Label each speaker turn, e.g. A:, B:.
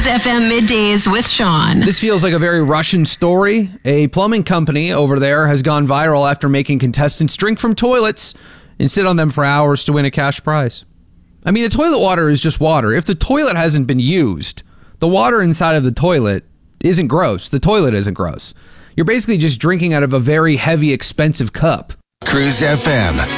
A: FM Middays with Sean.
B: This feels like a very Russian story. A plumbing company over there has gone viral after making contestants drink from toilets and sit on them for hours to win a cash prize. I mean, the toilet water is just water. If the toilet hasn't been used, the water inside of the toilet isn't gross. The toilet isn't gross. You're basically just drinking out of a very heavy, expensive cup.
C: Cruise FM.